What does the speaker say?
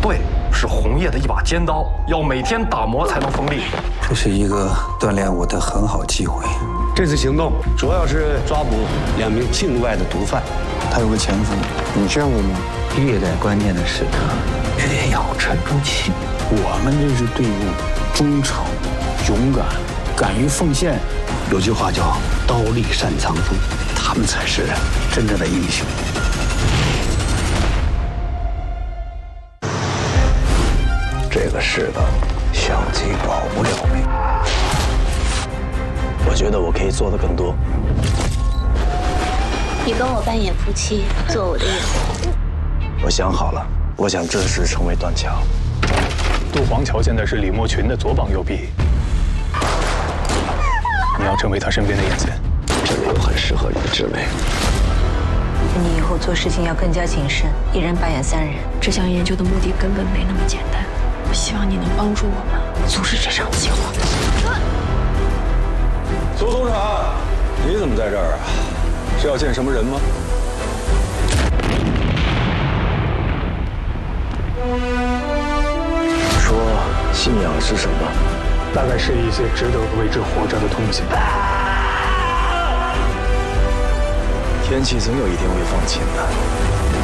对，是红叶的一把尖刀，要每天打磨才能锋利。 这是一个锻炼我的很好机会。 这次行动主要是抓捕2名境外的毒贩， 他有个前夫，你见过吗？越在关键的时刻，越要沉住气。我们这支队伍忠诚、勇敢、敢于奉献。 有句话叫“刀立善藏锋”，他们才是真正的英雄。这个世道，相机保不了命。我觉得我可以做的更多。 你跟我扮演夫妻，做我的掩护。 我想好了，我想正式成为断桥。 杜黄桥现在是李莫群的左膀右臂，你要成为他身边的眼线。 这里有很适合你的职位。 你以后做事情要更加谨慎，一人扮演3人。 这项研究的目的根本没那么简单，我希望你能帮助我们阻止这场计划。 苏总长，你怎么在这儿啊？是要见什么人吗？ 说信仰是什么？ 大概是一些值得为之活着的东西。 天气总有一天会放晴的。